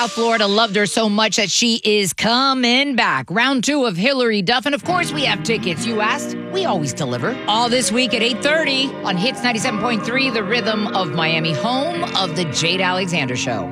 South Florida loved her so much that she is coming back. Round 2 of Hillary Duff. And of course, we have tickets. You asked, we always deliver. All this week at 8:30 on Hits 97.3, the rhythm of Miami, home of the Jade Alexander Show.